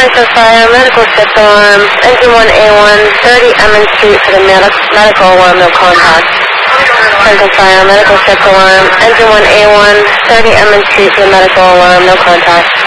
Franklin Fire, medical step alarm, engine 1A1, 30 Emmons Street for the medical alarm, no contact. Franklin Fire, medical step alarm, engine 1A1, 30 Emmons Street for the medical alarm, no contact.